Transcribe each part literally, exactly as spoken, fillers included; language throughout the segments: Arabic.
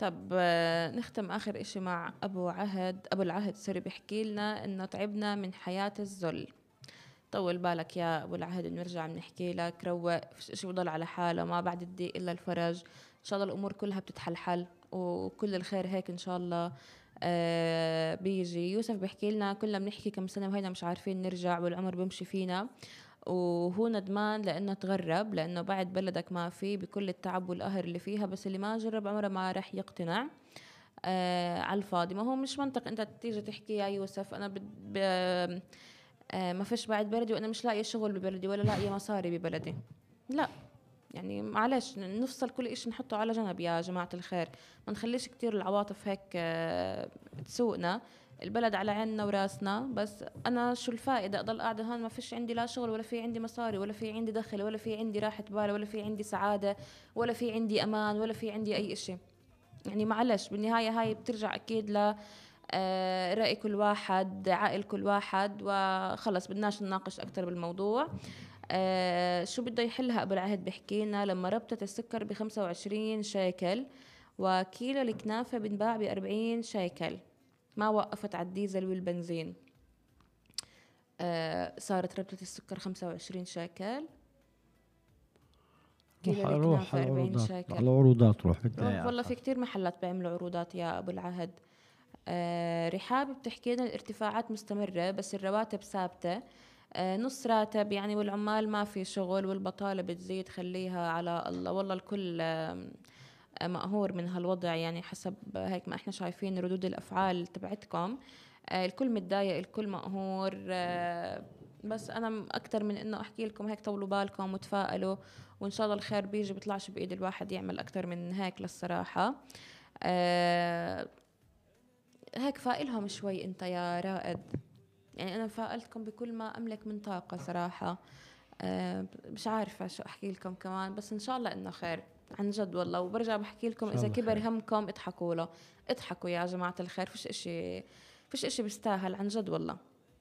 طب آه، نختم آخر إشي مع أبو عهد أبو العهد سوري، بيحكي لنا إنه تعبنا من حياة الذل. طول بالك يا أبو العهد، بنرجع بنحكي لك روق، فيش إشي بضل على حاله، ما بعد الضيق إلا الفرج. إن شاء الله الأمور كلها بتتحلحل وكل الخير هيك إن شاء الله. آه بيجي يوسف بيحكي لنا كلنا بنحكي كم سنة وهينا مش عارفين نرجع والعمر بيمشي فينا، وهو ندمان لأنه تغرب، لأنه بعد بلدك ما في بكل التعب والقهر اللي فيها، بس اللي ما جرب عمره ما رح يقتنع. آه على الفاضي، ما هو مش منطق انت تيجي تحكي يا يوسف انا ب... ب... آه ما فيش بعد بلدي وانا مش لاقي شغل ببلدي ولا لاقي مصاري ببلدي. لا، يعني معلش نفصل كل إشي نحطه على جنب يا جماعة الخير، ما نخليش كتير العواطف هيك آه، تسوقنا. البلد على عيننا وراسنا، بس أنا شو الفائدة أضل قاعدة هون ما فيش عندي لا شغل ولا في عندي مصاري ولا في عندي دخل ولا في عندي راحة بال ولا في عندي سعادة ولا في عندي أمان ولا في عندي أي إشي. يعني معلش بالنهاية هاي بترجع أكيد ل آه، رأي كل واحد، عقل كل واحد، وخلص بدناش نناقش أكتر بالموضوع. آه شو بده يحلها أبو العهد بحكي لنا لما ربطة السكر بخمسة وعشرين شيكل وكيلو الكنافة بنباع بأربعين شيكل، ما وقفت على الديزل والبنزين. آه صارت ربطة السكر خمسة وعشرين شيكل، كيلو روح روح الكنافة على أربعين العروضات، شيكل. على العروضات روح روح بتلاقي والله في ارخص. كتير محلات بيعملوا عروضات يا أبو العهد. آه رحاب بتحكي لنا الارتفاعات مستمرة بس الرواتب ثابتة. آه نص راتب يعني، والعمال ما في شغل والبطالة بتزيد، خليها على الله. والله الكل آه مقهور من هالوضع، يعني حسب هيك ما احنا شايفين ردود الأفعال تبعتكم. آه الكل متضايق، الكل مقهور. آه بس أنا أكتر من إنه أحكي لكم هيك طولوا بالكم وتفائلوا، وإن شاء الله الخير بيجي، بيطلعش بإيد الواحد يعمل أكتر من هيك للصراحة. آه هيك فائلهم شوي انت يا رائد، يعني انا فائلتكم بكل ما املك من طاقة صراحة. أه مش عارفة شو احكي لكم كمان، بس ان شاء الله انه خير عن جد والله. وبرجع بحكي ان لكم شاء اذا الله كبر خير. همكم اضحكوا له، اضحكوا يا جماعة الخير، فيش اشي فيش اشي بيستاهل عن جد والله.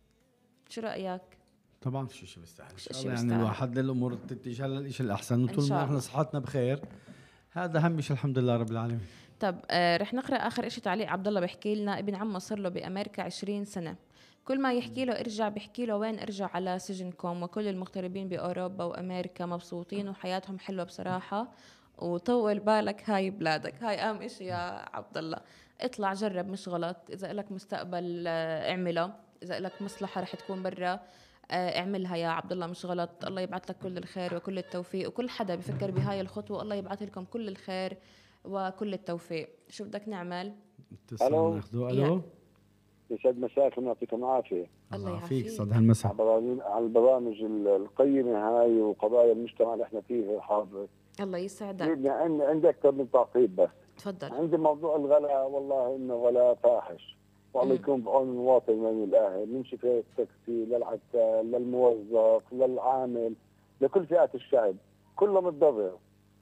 شو رأيك؟ طبعا في شيء بيستاهل ان فيش شاء اشي الله، يعني بيستاهل الواحد للامور تتجه للشيء الاحسن، ان وطول ما شاء احنا الله. صحتنا بخير هذا اهم شيء، الحمد لله رب العالمين. طب آه رح نقرأ آخر إشي تعليق عبد الله بيحكي لنا ابن عمه صار له بأمريكا عشرين سنة، كل ما يحكي له ارجع بيحكي له وين ارجع على سجنكم، وكل المغتربين بأوروبا وأمريكا مبسوطين وحياتهم حلوة بصراحة. وطول بالك هاي بلادك، هاي أهم إشي يا عبد الله. اطلع جرب مش غلط، إذا إلك مستقبل آه، اعمله، إذا إلك مصلحة رح تكون برا آه، اعملها يا عبد الله مش غلط. الله يبعث لك كل الخير وكل التوفيق، وكل حدا بفكر بهاي الخطوة الله يبعث لكم كل الخير وكل التوفيق. شو بدك نعمل؟ اتصال الو، ناخذه. يا الو. يسعد مساكم يعطيكم العافيه. الله الله يعافيك، صد يعافيك. هالمساء. على برامج على البرامج ال- القيمه هاي وقضايا المجتمع اللي احنا فيه حاضر. الله يسعدك. بدي عندي عندي اكثر من تعقيب بس. تفضل. عندي موضوع الغلاء، والله انه غلاء فاحش، والله امم يكون بعون المواطن من الاهل، من شفاء التاكسي للعتال للموظف للعامل لكل فئات الشعب، كله متضرر.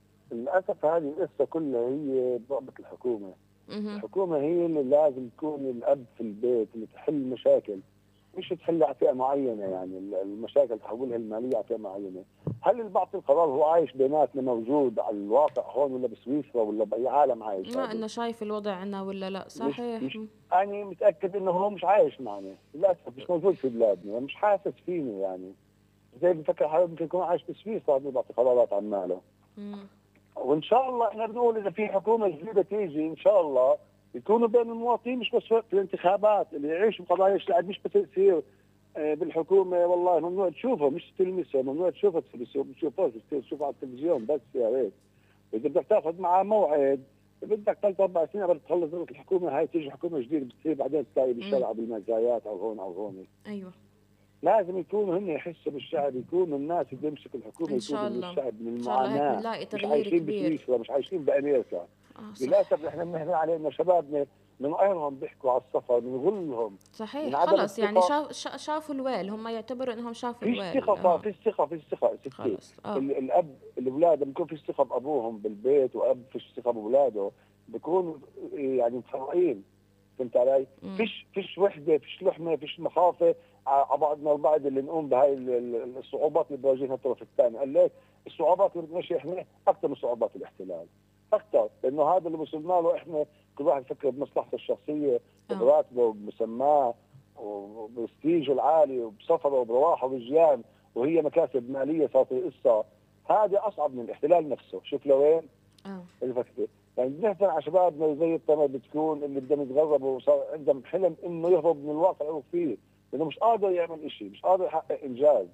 للاسف هذه القصه كلها هي برقبه الحكومه. امم الحكومه هي اللي لازم تكون الاب في البيت اللي تحل مشاكل، مش تحل على فئه معينه، يعني المشاكل تحولها الماليه على فئه معينه. هل اللي بعطي القرار هو عايش بيناتنا موجود على الواقع هون ولا بسويسرا ولا باي عالم عايش ما هذا؟ انه شايف الوضع عنا ولا لا؟ مش صحيح. مش انا متاكد انه هو مش عايش معنا، للاسف مش موجود في بلادنا، مش حاسس فيني يعني. زي بفكر حاله ممكن يكون عايش بسويسرا بيعطي قرارات عن ماله. امم وان شاء الله احنا بنقول اذا في حكومه جديده تيجي ان شاء الله يكونوا بين المواطنين، مش بس في الانتخابات اللي يعيشوا بقضايا الشعب، مش بس تصير آه، بالحكومه والله ممنوع تشوفه، مش تلمسه، ممنوع تشوفه تشوفه تشوفه على التلفزيون بس يا ريت. اذا بدك تاخذ معاه موعد بدك ثلاث اربع سنين قبل تخلص دورة الحكومه هاي، تيجي حكومه جديده بتصير بعدين تلاقي امم بالشارع بالمزايات او هون او هون. ايوه لازم يكونوا هن يحسوا بالشعب، يكونوا الناس اللي بيمسكوا الحكومه ان شاء يكونوا من الله، الشعب، من ان شاء الله هيك المعاناه، بنلاقي مش تغيير عايشين كبير. بسويسرا، مش عايشين بامريكا. اه صح. للاسف احنا بنحن عليه انه شبابنا من غيرهم بيحكوا على السفر، بنغلهم من صحيح عدم خلص، يعني الثقه. شاف شا- شافوا الويل، هم يعتبروا انهم شافوا فيش الويل. ثقه صار، اه فيش ثقه، فيش ثقه ستي. خلص. اه ال- الاب الاولاد لما يكون فيش ثقه بابوهم بالبيت، واب فيش ثقه باولاده بيكون يعني متفرقين. فهمت علي؟ امم فيش فيش وحده، فيش لحمه، فيش مخافه على بعضنا البعض اللي نقوم بهاي ال- ال- الصعوبات اللي بواجهها الطرف الثاني. قال لك الصعوبات اللي بنواجهها احنا اكثر من صعوبات الاحتلال. اكثر، لانه هذا اللي وصلنا له احنا، كل واحد يفكر بمصلحته الشخصيه، براتبه وبمسماه وبرستيجه العالي وبسفره وبرواحه وبجيان، وهي مكاسب ماليه صارت القصه. هذا اصعب من الاحتلال نفسه. شوف لوين؟ اه الفكره. يعني بنحزن على شبابنا زي التمر بتكون اللي بدهم يتغربوا وصار عندهم حلم انه يهرب من الواقع اللي هو فيه، لانه مش قادر يعمل شيء، مش قادر يحقق انجاز.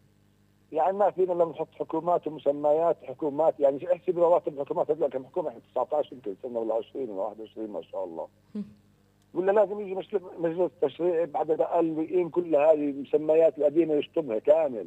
يعني ما فينا لما نحط حكومات ومسميات حكومات، يعني احسب رواتب الحكومات هذول كم حكومه، احنا تسعة عشر يمكن سنه ولا عشرين ولا واحد وعشرين ما شاء الله. ولا لازم يجي مجلس تشريعي بعدد اقل ويقيم كل هذه المسميات القديمه يشطبها كامل.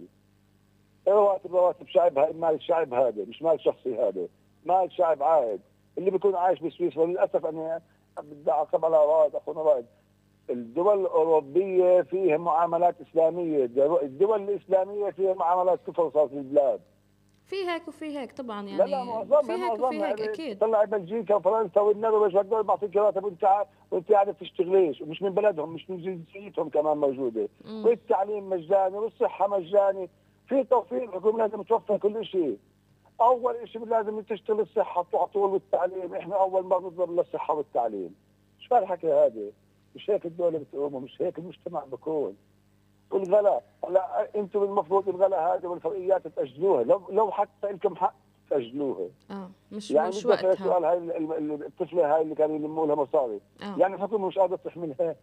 رواتب رواتب شعب، هاي مال الشعب، هذا مش مال شخصي، هذا مال شعب عائد. اللي بيكون عايش بسويسرا للاسف انا بدي اعقب على رائد اخونا رائد، الدول الأوروبية فيها معاملات إسلامية، الدول الإسلامية فيها معاملات كفر صارت في البلاد. في هيك وفي هيك طبعا، يعني لا لا معظمها في هيك وفي هيك اكيد. طلع بلجيكا وفرنسا والنرويج هدول بعطيك راتب وانت وانت قاعد تشتغليش، ومش من بلدهم، مش من جنسيتهم كمان موجوده، مم. والتعليم مجاني والصحه مجاني، في توفير. الحكومه لازم توفر كل شيء. اول شيء لازم تشتغل الصحه على طول والتعليم، احنا اول ما نضرب للصحه والتعليم. شو هالحكي هذا؟ مش هيك الدوله بتقوم، ومش هيك المجتمع بكون. والغلاء، هلا انتم المفروض الغلاء هذا والفرقيات تاجلوها، لو لو حتى لكم حق تاجلوها. اه مش يعني مش بدي اسال وقتها. سؤال، هاي الطفله هاي اللي كانوا يلموا لها مصاري، آه. يعني الحكومه مش قادره تحملها؟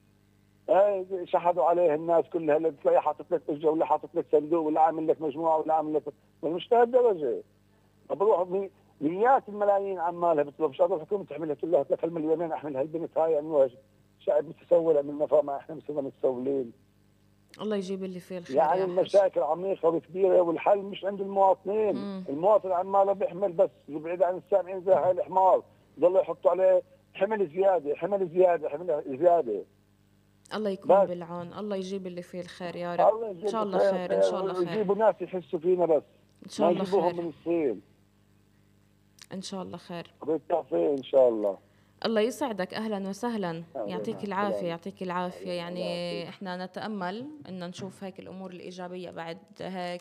هاي شحدوا عليها الناس كلها، اللي تلاقي حاطط لك اجره ولا حاطط لك صندوق ولا عامل لك مجموعه ولا عامل لك، مش لهالدرجه. بروح مئات الملايين عمالها بتطلب، مش قادره الحكومه تحملها كلها. لك المليونين احمل هالبنت هاي، عملوها شعب متسول، عملنا فما احنا صرنا متسولين. الله يجيب اللي فيه الخير. يعني يا المشاكل عميقه وكبيره، والحل مش عند المواطنين. مم. المواطن عماله بيحمل بس، بعيد عن السامعين زي هاي الحمار، ضلوا يحطوا عليه حمل زياده حمل زياده حمل زياده. الله يكون بس. بالعون، الله يجيب اللي فيه الخير يا رب. ان شاء الله خير، ان شاء الله خير، يجيبوا ناس يحسوا فينا بس، ان شاء ما الله يجيبوهم خير، من الصين. ان شاء الله خير. بالتوفيق ان شاء الله. الله يسعدك، اهلا وسهلا، يعطيك مع العافيه، السلامة. يعطيك العافيه. الله يعني يعافيك. احنا نتامل ان نشوف هيك الامور الايجابيه بعد هيك،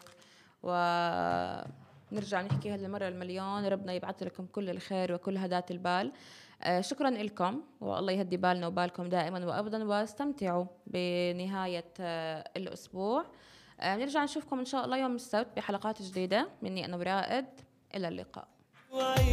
ونرجع نحكيها للمره المليون. ربنا يبعث لكم كل الخير وكل هداة البال. آه شكرا لكم، والله يهدي بالنا وبالكم دائما وابدا، واستمتعوا بنهايه آه الاسبوع. آه نرجع نشوفكم ان شاء الله يوم السبت بحلقات جديده مني انا ورائد. الى اللقاء.